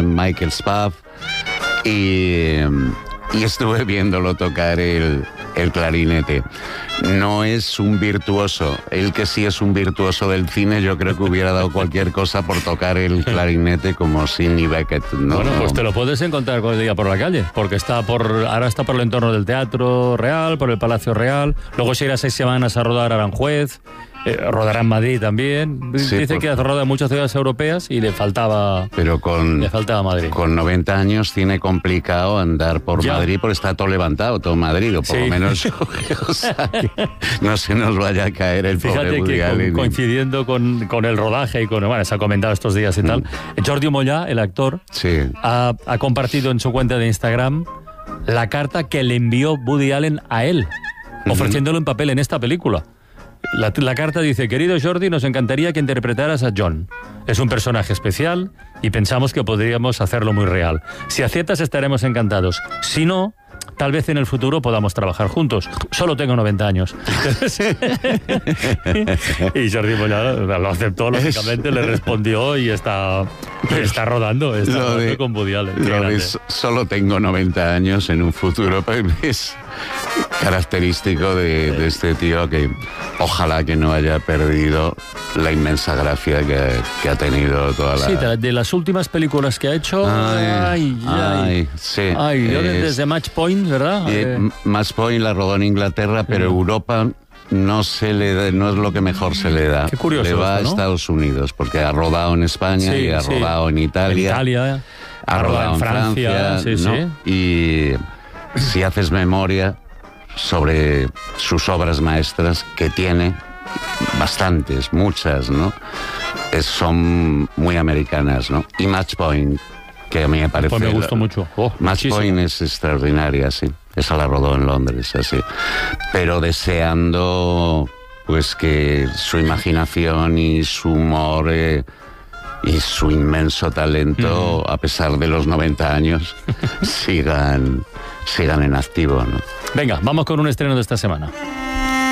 Michael Spaff, y estuve viéndolo tocar el clarinete. No es un virtuoso. Él, que sí es un virtuoso del cine, yo creo que hubiera dado cualquier cosa por tocar el clarinete como Sidney Bechet. ¿No? Bueno, pues te lo puedes encontrar cualquier día por la calle, porque ahora está por el entorno del Teatro Real, por el Palacio Real. Luego se irá 6 semanas a rodar a Aranjuez. Rodará en Madrid también. Sí, dice que ha rodado en muchas ciudades europeas y le faltaba Madrid. Con 90 años tiene complicado andar por Madrid, porque está todo levantado, todo Madrid, o por lo menos o sea, que no se nos vaya a caer el pobre Woody Allen. Coincidiendo con el rodaje y se ha comentado estos días y tal, Jordi Mollà, el actor, ha compartido en su cuenta de Instagram la carta que le envió Woody Allen a él, ofreciéndolo en papel en esta película. La carta dice: querido Jordi, nos encantaría que interpretaras a John. Es un personaje especial y pensamos que podríamos hacerlo muy real. Si aciertas, estaremos encantados. Si no, tal vez en el futuro podamos trabajar juntos. Solo tengo 90 años. Y Jordi Mollà lo aceptó, lógicamente, le respondió y está rodando. Está rodando con Woody Allen. Solo tengo 90 años en un futuro, pues es característico de este tío, que ojalá que no haya perdido la inmensa gracia que ha tenido toda la... Sí, de las últimas películas que ha hecho... Desde Match Point, ¿verdad? Match Point la rodó en Inglaterra, pero Europa no es lo que mejor se le da. Qué curioso. Le va a Estados Unidos, porque ha rodado en España y ha rodado en Italia. Ha rodado en Francia, ¿no? Y si haces memoria sobre sus obras maestras, que tiene bastantes, muchas, ¿no? Son muy americanas, ¿no? Y Match Point, que a mí me parece... Pues me gustó mucho. Match Point es extraordinaria, sí. Esa la rodó en Londres, así. Pero deseando, pues, que su imaginación y su humor y su inmenso talento, a pesar de los 90 años, sigan en activo, ¿no? Venga, vamos con un estreno de esta semana.